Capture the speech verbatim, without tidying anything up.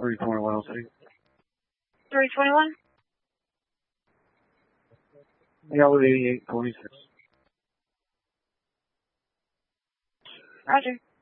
three twenty-one oh six. three twenty-one? Yeah, with eighty-eight twenty-six. Roger.